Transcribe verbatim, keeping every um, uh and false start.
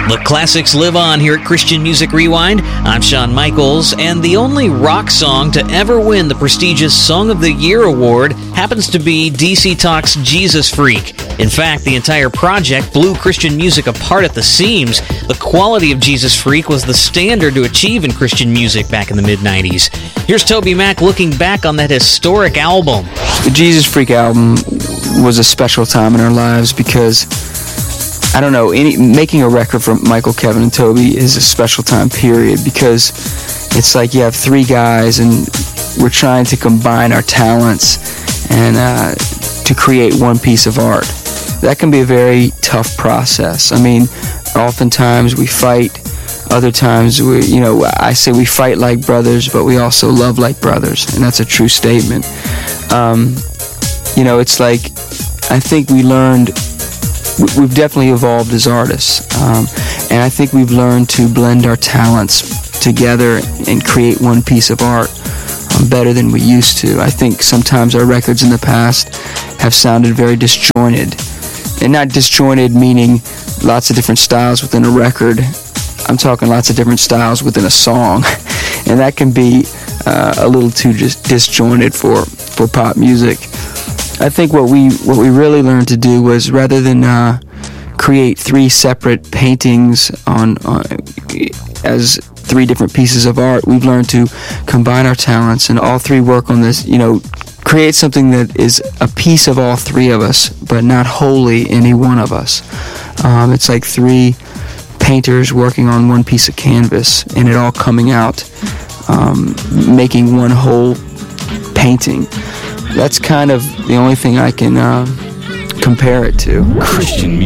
The classics live on here at Christian Music Rewind. I'm Shawn Michaels, and the only rock song to ever win the prestigious Song of the Year award happens to be D C Talk's Jesus Freak. In fact, the entire project blew Christian music apart at the seams. The quality of Jesus Freak was the standard to achieve in Christian music back in the mid nineties. Here's Toby Mac looking back on that historic album. The Jesus Freak album was a special time in our lives because, I don't know, any, making a record for Michael, Kevin, and Toby is a special time period because it's like you have three guys and we're trying to combine our talents and uh, to create one piece of art. That can be a very tough process. I mean, oftentimes we fight. Other times, we, you know, I say we fight like brothers, but we also love like brothers, and that's a true statement. Um, you know, it's like, I think we learned, we've definitely evolved as artists, um, and I think we've learned to blend our talents together and create one piece of art um, better than we used to. I think sometimes our records in the past have sounded very disjointed, and not disjointed meaning lots of different styles within a record. I'm talking lots of different styles within a song, and that can be uh, a little too just disjointed for, for pop music. I think what we what we really learned to do was, rather than uh, create three separate paintings on, on as three different pieces of art, we've learned to combine our talents and all three work on this. You know, create something that is a piece of all three of us, but not wholly any one of us. Um, it's like three painters working on one piece of canvas and it all coming out, um, making one whole painting. That's kind of the only thing I can uh, compare it to. Christian